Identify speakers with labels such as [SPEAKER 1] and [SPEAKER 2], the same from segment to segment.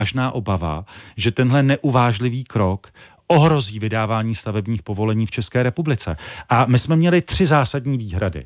[SPEAKER 1] vážná obava, že tenhle neuvážlivý krok ohrozí vydávání stavebních povolení v České republice. A my jsme měli 3 zásadní výhrady.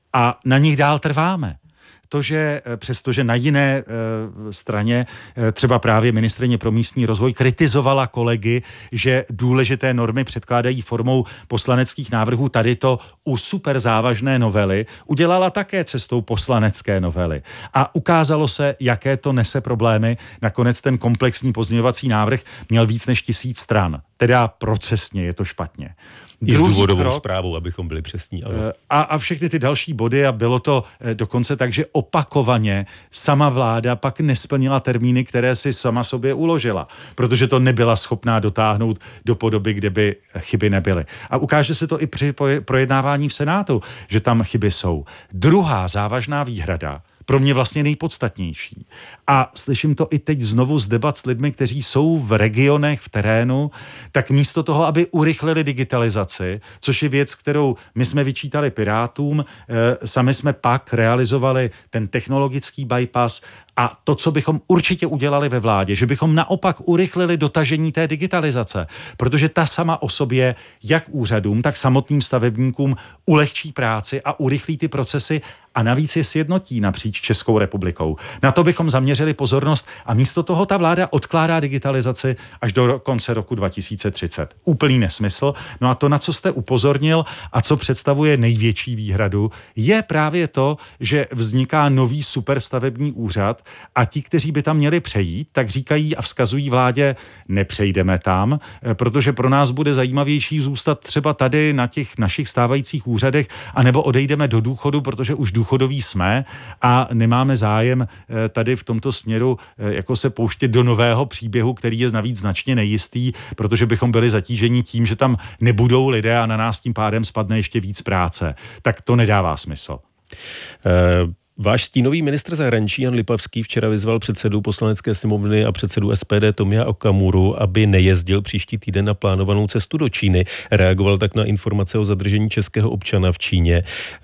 [SPEAKER 1] A na nich dál trváme. To, že přestože na jiné straně třeba právě ministryně pro místní rozvoj kritizovala kolegy, že důležité normy předkládají formou poslaneckých návrhů, tady to u super závažné novely udělala také cestou poslanecké novely. A ukázalo se, jaké to nese problémy. Nakonec ten komplexní pozměňovací návrh měl víc než 1000 stran. Teda procesně je to špatně.
[SPEAKER 2] I s důvodovou zprávou, abychom byli přesní. Ale...
[SPEAKER 1] A všechny ty další body, a bylo to dokonce tak, že opakovaně sama vláda pak nesplnila termíny, které si sama sobě uložila, protože to nebyla schopná dotáhnout do podoby, kde by chyby nebyly. A ukáže se to i při projednávání v Senátu, že tam chyby jsou. Druhá závažná výhrada, pro mě vlastně nejpodstatnější. A slyším to i teď znovu z debat s lidmi, kteří jsou v regionech, v terénu, tak místo toho, aby urychlili digitalizaci, což je věc, kterou my jsme vyčítali Pirátům, sami jsme pak realizovali ten technologický bypass a to, co bychom určitě udělali ve vládě, že bychom naopak urychlili dotažení té digitalizace, protože ta sama o sobě jak úřadům, tak samotným stavebníkům ulehčí práci a urychlí ty procesy a navíc je sjednotí napříč Českou republikou. Na to bychom zaměřili pozornost a místo toho ta vláda odkládá digitalizaci až do konce roku 2030. Úplný nesmysl. No a to, na co jste upozornil a co představuje největší výhradu, je právě to, že vzniká nový superstavební úřad a ti, kteří by tam měli přejít, tak říkají a vzkazují vládě, nepřejdeme tam, protože pro nás bude zajímavější zůstat třeba tady na těch našich stávajících úřadech, anebo odejdeme do důchodu, protože už důchodoví jsme a nemáme zájem tady v tomto směru jako se pouštět do nového příběhu, který je navíc značně nejistý, protože bychom byli zatíženi tím, že tam nebudou lidé a na nás tím pádem spadne ještě víc práce. Tak to nedává smysl.
[SPEAKER 2] Váš stínový ministr zahraničí Jan Lipavský včera vyzval předsedu Poslanecké sněmovny a předsedu SPD Tomia Okamuru, aby nejezdil příští týden na plánovanou cestu do Číny. Reagoval tak na informace o zadržení českého občana v Číně.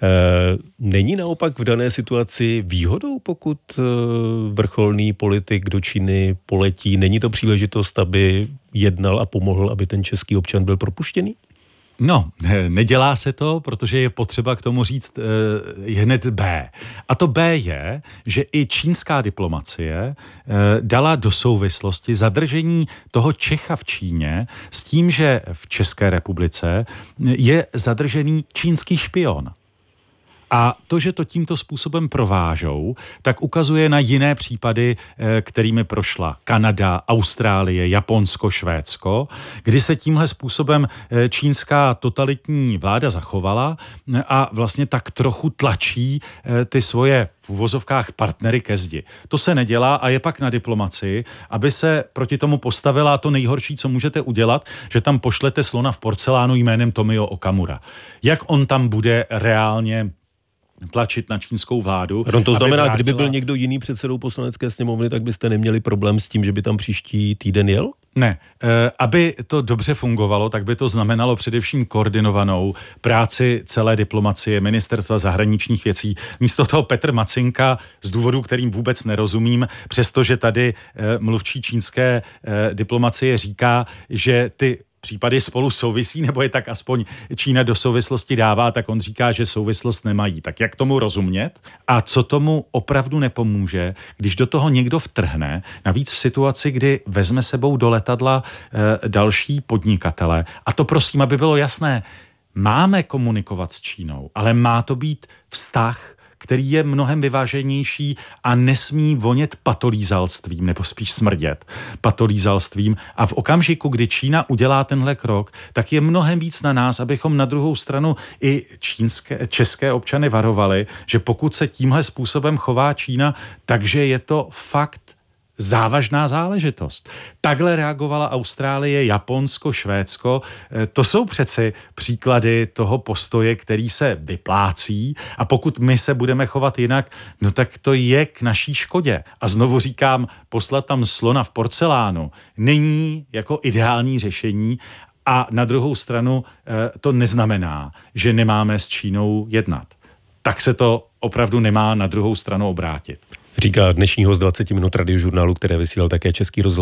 [SPEAKER 2] Není naopak v dané situaci výhodou, pokud vrcholný politik do Číny poletí? Není to příležitost, aby jednal a pomohl, aby ten český občan byl propuštěný?
[SPEAKER 1] No, nedělá se to, protože je potřeba k tomu říct hned B. A to B je, že i čínská diplomacie dala do souvislosti zadržení toho Čecha v Číně s tím, že v České republice je zadržený čínský špion. A to, že to tímto způsobem provážou, tak ukazuje na jiné případy, kterými prošla Kanada, Austrálie, Japonsko, Švédsko, kdy se tímhle způsobem čínská totalitní vláda zachovala a vlastně tak trochu tlačí ty svoje v uvozovkách partnery ke zdi. To se nedělá a je pak na diplomacii, aby se proti tomu postavila. A to nejhorší, co můžete udělat, že tam pošlete slona v porcelánu jménem Tomio Okamura. Jak on tam bude reálně tlačit na čínskou vládu.
[SPEAKER 2] To znamená, kdyby byl někdo jiný předsedou Poslanecké sněmovny, tak byste neměli problém s tím, že by tam příští týden jel?
[SPEAKER 1] Ne. Aby to dobře fungovalo, tak by to znamenalo především koordinovanou práci celé diplomacie, ministerstva zahraničních věcí. Místo toho Petr Macinka, z důvodu, kterým vůbec nerozumím, přestože tady mluvčí čínské diplomacie říká, že ty případy spolu souvisí, nebo je tak aspoň Čína do souvislosti dává, tak on říká, že souvislost nemají. Tak jak tomu rozumět? A co tomu opravdu nepomůže, když do toho někdo vtrhne, navíc v situaci, kdy vezme sebou do letadla další podnikatele. A to prosím, aby bylo jasné, máme komunikovat s Čínou, ale má to být vztah, který je mnohem vyváženější a nesmí vonět patolízalstvím, nebo spíš smrdět patolízalstvím. A v okamžiku, kdy Čína udělá tenhle krok, tak je mnohem víc na nás, abychom na druhou stranu i české občany varovali, že pokud se tímhle způsobem chová Čína, takže je to fakt závažná záležitost. Takhle reagovala Austrálie, Japonsko, Švédsko. To jsou přeci příklady toho postoje, který se vyplácí a pokud my se budeme chovat jinak, no tak to je k naší škodě. A znovu říkám, poslat tam slona v porcelánu není jako ideální řešení a na druhou stranu to neznamená, že nemáme s Čínou jednat. Tak se to opravdu nemá na druhou stranu obrátit.
[SPEAKER 2] Říká dnešního z 20 minut radiožurnálu, které vysílal také Český rozhlas.